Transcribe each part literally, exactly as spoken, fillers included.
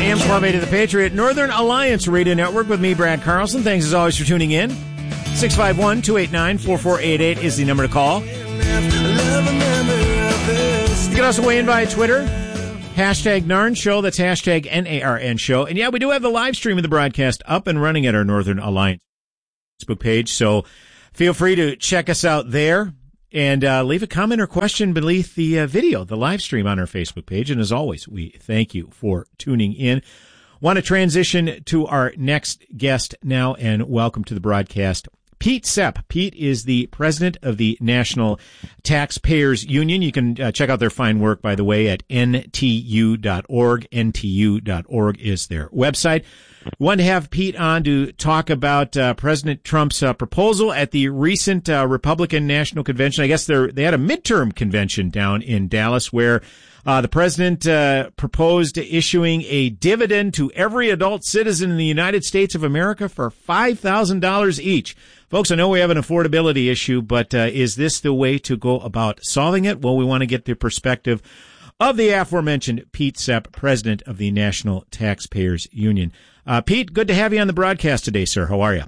a.m. twelve eighty The Patriot, Northern Alliance Radio Network with me, Brad Carlson. Thanks as always for tuning in. six five one, two eight nine, four four eight eight is the number to call. You can also weigh in via Twitter. Hashtag Narn Show. That's hashtag N A R N Show. And yeah, we do have the live stream of the broadcast up and running at our Northern Alliance Facebook page. So feel free to check us out there and uh, leave a comment or question beneath the uh, video, the live stream on our Facebook page. And as always, we thank you for tuning in. Want to transition to our next guest now and welcome to the broadcast Pete Sepp. Pete is the president of the National Taxpayers Union. You can uh, check out their fine work, by the way, at N T U dot org. N T U dot org is their website. We want to have Pete on to talk about uh, President Trump's uh, proposal at the recent uh, Republican National Convention. I guess they they had a midterm convention down in Dallas where uh, the president uh, proposed issuing a dividend to every adult citizen in the United States of America for five thousand dollars each. Folks, I know we have an affordability issue, but uh, is this the way to go about solving it? Well, we want to get the perspective of the aforementioned Pete Sepp, president of the National Taxpayers Union. Uh, Pete, good to have you on the broadcast today, sir. How are you?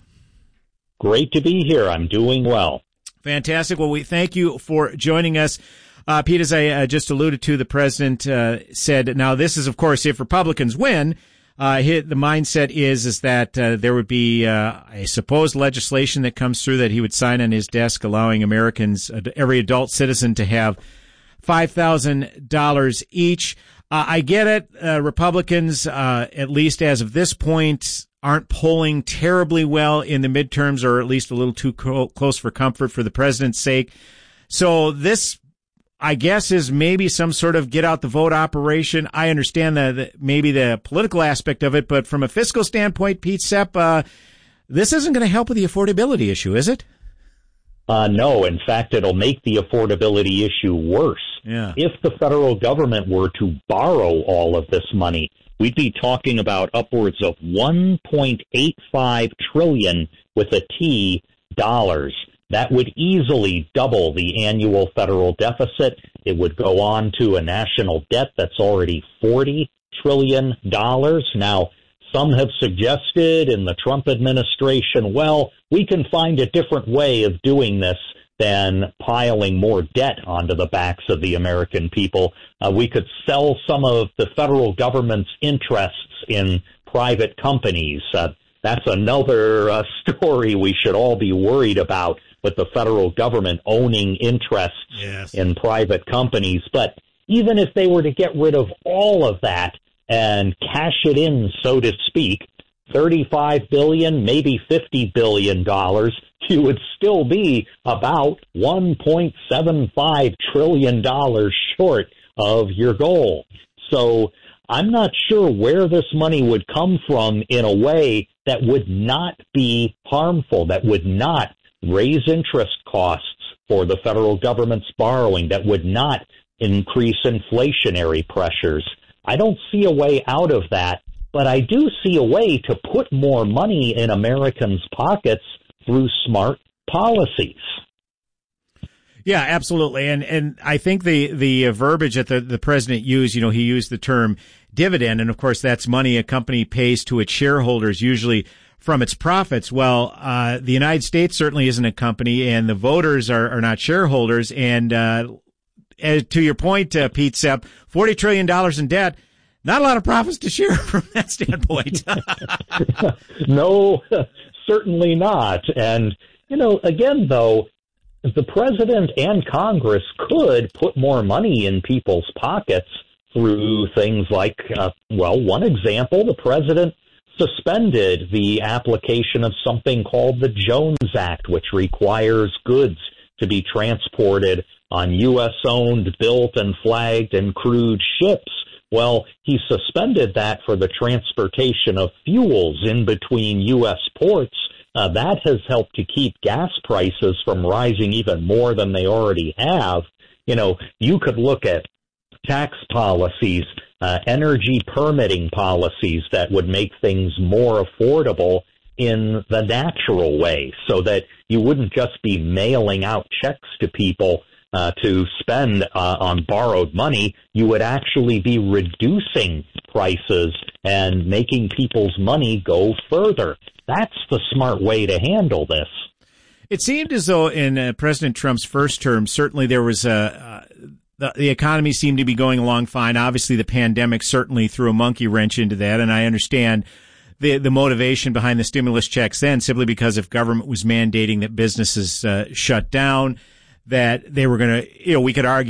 Great to be here. I'm doing well. Fantastic. Well, we thank you for joining us. Uh, Pete, as I uh, just alluded to, the president uh, said, now this is, of course, if Republicans win, uh, hit, the mindset is is that uh, there would be uh, a supposed legislation that comes through that he would sign on his desk allowing Americans, uh, every adult citizen, to have five thousand dollars each. Uh, I get it. Uh, Republicans, uh, at least as of this point, aren't polling terribly well in the midterms, or at least a little too co- close for comfort for the president's sake. So this, I guess, is maybe some sort of get out the vote operation. I understand the, the maybe the political aspect of it, but from a fiscal standpoint, Pete Sepp, uh, this isn't going to help with the affordability issue, is it? Uh, no, in fact, it'll make the affordability issue worse. Yeah. If the federal government were to borrow all of this money, we'd be talking about upwards of one point eight five trillion with a T dollars. That would easily double the annual federal deficit. It would go on to a national debt that's already forty trillion dollars. Now, some have suggested in the Trump administration, well, we can find a different way of doing this than piling more debt onto the backs of the American people. Uh, we could sell some of the federal government's interests in private companies. Uh, that's another uh, story we should all be worried about, with the federal government owning interests yes. in private companies. But even if they were to get rid of all of that and cash it in, so to speak, thirty-five billion dollars, maybe fifty billion dollars, you would still be about one point seven five trillion dollars short of your goal. So I'm not sure where this money would come from in a way that would not be harmful, that would not raise interest costs for the federal government's borrowing, that would not increase inflationary pressures. I don't see a way out of that, but I do see a way to put more money in Americans' pockets through smart policies. Yeah, absolutely. And and I think the the verbiage that the, the president used, you know, he used the term dividend. And of course, that's money a company pays to its shareholders, usually from its profits. Well, uh, the United States certainly isn't a company, and the voters are, are not shareholders. And uh, as, to your point, uh, Pete Sepp, forty trillion dollars in debt, not a lot of profits to share from that standpoint. No, certainly not. And, you know, again, though, the president and Congress could put more money in people's pockets through things like, uh, well, one example, the president suspended the application of something called the Jones Act, which requires goods to be transported on U S-owned, built, and flagged and crewed ships. Well, he suspended that for the transportation of fuels in between U S ports. Uh, that has helped to keep gas prices from rising even more than they already have. You know, you could look at tax policies, uh, energy permitting policies that would make things more affordable in the natural way, so that you wouldn't just be mailing out checks to people uh, to spend uh, on borrowed money. You would actually be reducing prices and making people's money go further. That's the smart way to handle this. It seemed as though in uh, President Trump's first term, certainly there was a, uh, the, the economy seemed to be going along fine. Obviously, the pandemic certainly threw a monkey wrench into that, and I understand the the motivation behind the stimulus checks then, simply because if government was mandating that businesses uh, shut down, that they were going to, you know, we could argue